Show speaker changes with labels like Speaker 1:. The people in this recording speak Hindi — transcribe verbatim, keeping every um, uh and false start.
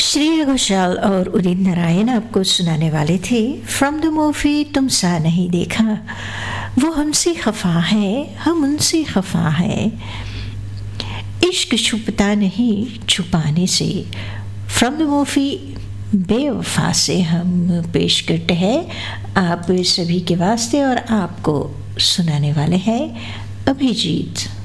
Speaker 1: श्रेया घोषाल और उदित नारायण आपको सुनाने वाले थे फ्रॉम द मूवी तुम सा नहीं देखा। वो हमसे खफा है, हम उनसे खफा है, इश्क छुपता नहीं छुपाने से। फ्रॉम द मूवी बेवफा से हम पेश करते हैं आप सभी के वास्ते और आपको सुनाने वाले हैं अभिजीत।